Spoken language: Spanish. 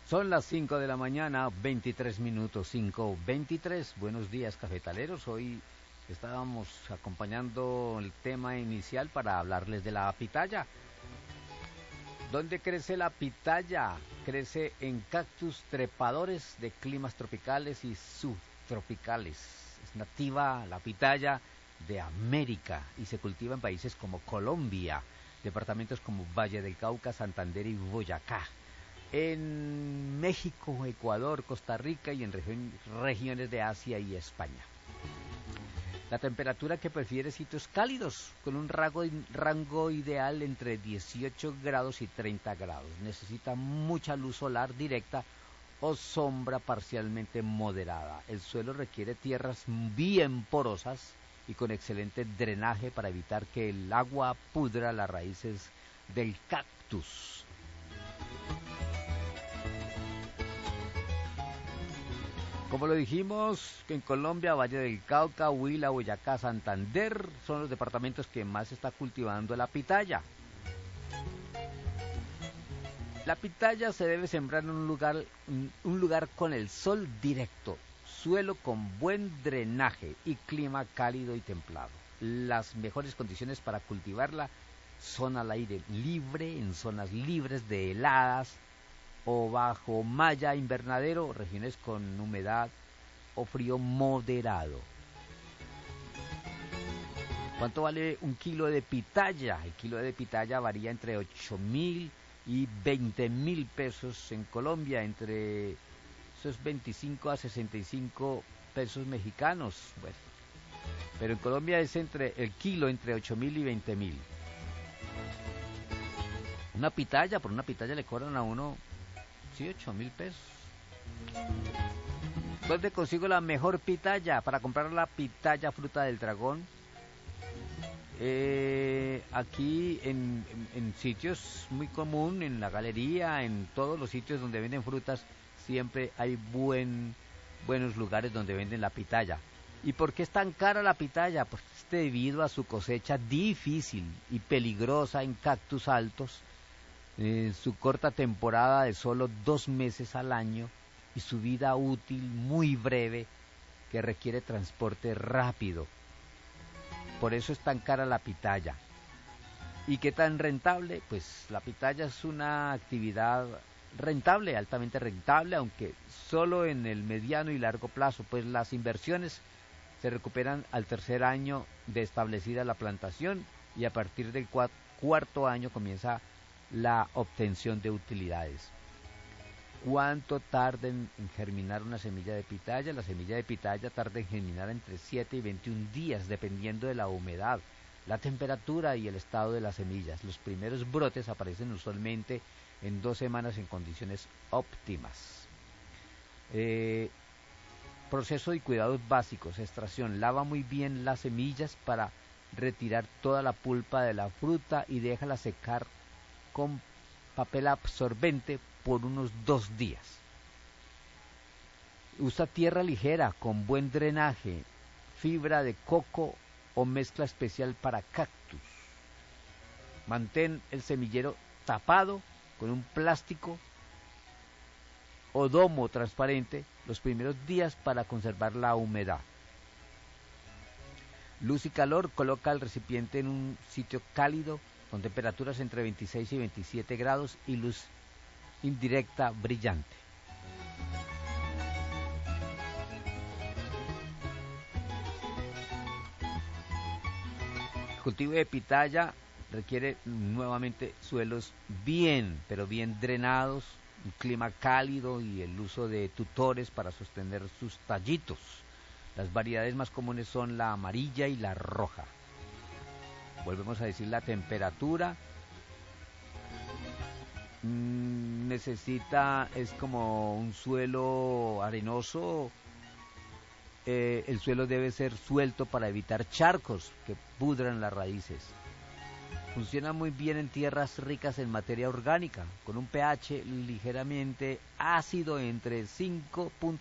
Son las 5 de la mañana, 23 minutos, 5:23. Buenos días, cafetaleros. Hoy estábamos acompañando el tema inicial para hablarles de la pitaya. ¿Dónde crece la pitaya? Crece en cactus trepadores de climas tropicales y subtropicales. Es nativa la pitaya de América y se cultiva en países como Colombia, departamentos como Valle del Cauca, Santander y Boyacá. En México, Ecuador, Costa Rica y en regiones de Asia y España. La temperatura que prefiere sitios cálidos, con un rango ideal entre 18 grados y 30 grados. Necesita mucha luz solar directa o sombra parcialmente moderada. El suelo requiere tierras bien porosas y con excelente drenaje para evitar que el agua pudra las raíces del cactus. Como lo dijimos, en Colombia, Valle del Cauca, Huila, Boyacá, Santander son los departamentos que más está cultivando la pitaya. La pitaya se debe sembrar en un lugar con el sol directo, suelo con buen drenaje y clima cálido y templado. Las mejores condiciones para cultivarla son al aire libre, en zonas libres de heladas, o bajo malla invernadero, regiones con humedad o frío moderado. ¿Cuánto vale un kilo de pitaya? El kilo de pitaya varía entre 8.000 y 20.000 pesos en Colombia, entre esos 25 a 65 pesos mexicanos. Bueno, pero en Colombia es el kilo entre 8.000 y 20.000. Por una pitaya le cobran a uno 8.000 pesos. ¿Dónde consigo la mejor pitaya? Para comprar la pitaya fruta del dragón, aquí en sitios muy común, en la galería, en todos los sitios donde venden frutas, siempre hay buenos lugares donde venden la pitaya. ¿Y por qué es tan cara la pitaya? Pues debido a su cosecha difícil y peligrosa en cactus altos, su corta temporada de solo 2 meses al año y su vida útil muy breve que requiere transporte rápido. Por eso es tan cara la pitaya. ¿Y qué tan rentable? Pues la pitaya es una actividad rentable, altamente rentable, aunque solo en el mediano y largo plazo, pues las inversiones se recuperan al tercer año de establecida la plantación y a partir del cuarto año comienza la obtención de utilidades. ¿Cuánto tarda en germinar una semilla de pitaya? La semilla de pitaya tarda en germinar entre 7 y 21 días, dependiendo de la humedad, la temperatura y el estado de las semillas. Los primeros brotes aparecen usualmente en 2 semanas en condiciones óptimas. Proceso y cuidados básicos: extracción. Lava muy bien las semillas para retirar toda la pulpa de la fruta y déjala secar con papel absorbente por unos 2 días. Usa tierra ligera con buen drenaje, fibra de coco o mezcla especial para cactus. Mantén el semillero tapado con un plástico o domo transparente los primeros días para conservar la humedad. Luz y calor. Coloca el recipiente en un sitio cálido con temperaturas entre 26 y 27 grados y luz indirecta brillante. El cultivo de pitaya requiere nuevamente suelos pero bien drenados, un clima cálido y el uso de tutores para sostener sus tallitos. Las variedades más comunes son la amarilla y la roja. Volvemos a decir la temperatura. Es como un suelo arenoso. El suelo debe ser suelto para evitar charcos que pudran las raíces. Funciona muy bien en tierras ricas en materia orgánica, con un pH ligeramente ácido entre 5.0